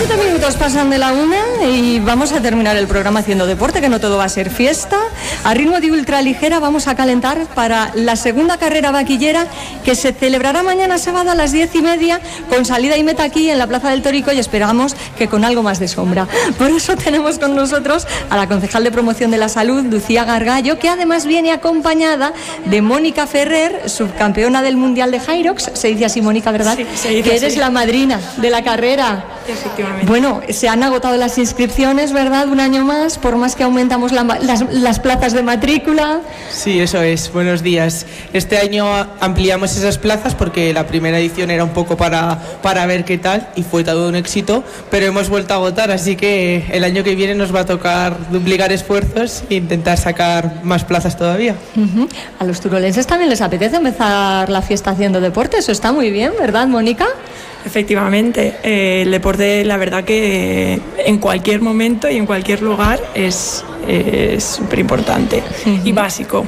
7 minutos pasan de la 1 y vamos a terminar el programa haciendo deporte, que no todo va a ser fiesta. A ritmo de ultraligera vamos a calentar para la segunda carrera vaquillera, que se celebrará mañana sábado a las 10:30, con salida y meta aquí en la Plaza del Tórico, y esperamos que con algo más de sombra. Por eso tenemos con nosotros a la concejal de Promoción de la Salud, Lucía Gargallo, que además viene acompañada de Mónica Ferrer, subcampeona del Mundial de Hyrox. Se dice así, Mónica, ¿verdad? Sí, se dice que eres así. la madrina de la carrera. Efectivamente. Bueno, se han agotado las inscripciones, ¿verdad? Un año más, por más que aumentamos las plazas de matrícula. Sí, eso es. Buenos días. Este año ampliamos esas plazas porque la primera edición era un poco para ver qué tal y fue todo un éxito, pero hemos vuelto a agotar, así que el año que viene nos va a tocar duplicar esfuerzos e intentar sacar más plazas todavía. Uh-huh. A los turolenses también les apetece empezar la fiesta haciendo deporte, eso está muy bien, ¿verdad, Mónica? Efectivamente, el deporte, la verdad que en cualquier momento y en cualquier lugar es súper importante y básico.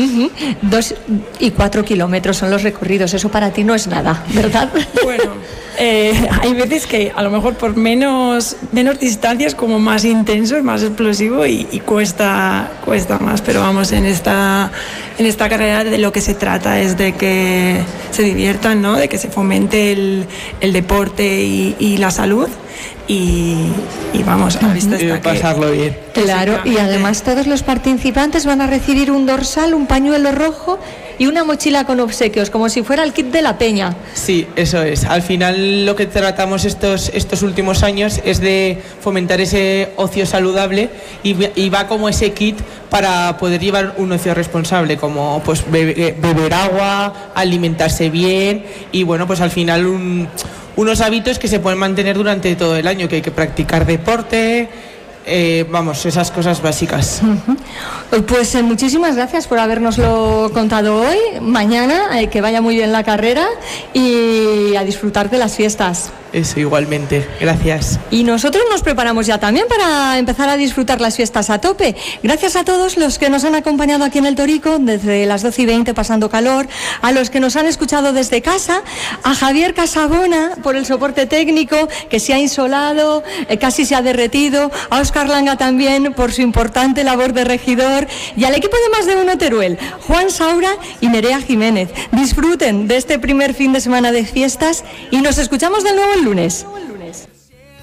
2 y 4 kilómetros son los recorridos, eso para ti no es nada, ¿verdad? Bueno, hay veces que a lo mejor por menos distancia es como más intenso y más explosivo y cuesta más, pero vamos, en esta carrera de lo que se trata es de que se diviertan, ¿no? De que se fomente el deporte y la salud y vamos, a la vista está pasarlo bien. Claro, y además todos los participantes van a recibir un dorsal, un pañuelo rojo y una mochila con obsequios, como si fuera el kit de la peña. Sí, eso es. Al final lo que tratamos estos últimos años es de fomentar ese ocio saludable y va como ese kit para poder llevar un ocio responsable, como pues beber agua, alimentarse bien y bueno, pues al final unos hábitos que se pueden mantener durante todo el año, que hay que practicar deporte, vamos, esas cosas básicas. Pues muchísimas gracias por habernoslo contado hoy. Mañana que vaya muy bien la carrera y a disfrutar de las fiestas. Eso, igualmente. Gracias. Y nosotros nos preparamos ya también para empezar a disfrutar las fiestas a tope. Gracias a todos los que nos han acompañado aquí en el Tórico desde las 12:20 pasando calor, a los que nos han escuchado desde casa, a Javier Casabona por el soporte técnico, que se ha insolado, casi se ha derretido, a Óscar Langa también por su importante labor de regidor, y al equipo de Más de Uno Teruel, Juan Saura y Nerea Jiménez. Disfruten de este primer fin de semana de fiestas y nos escuchamos de nuevo el lunes.